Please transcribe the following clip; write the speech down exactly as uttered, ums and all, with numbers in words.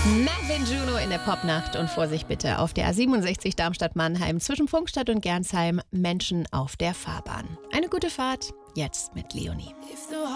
Marvin Juno in der Popnacht und Vorsicht bitte auf der A siebenundsechzig Darmstadt-Mannheim zwischen Pfungstadt und Gernsheim. Menschen auf der Fahrbahn. Eine gute Fahrt, jetzt mit Leonie.